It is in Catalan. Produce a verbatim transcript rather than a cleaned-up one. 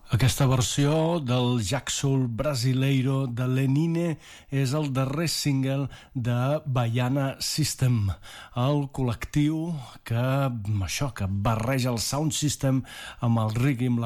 Aquesta versió del Jacksoul Brasileiro de Lenine és el darrer single de Baiana System, el col·lectiu que, això, que barreja el sound system amb el reggae, amb la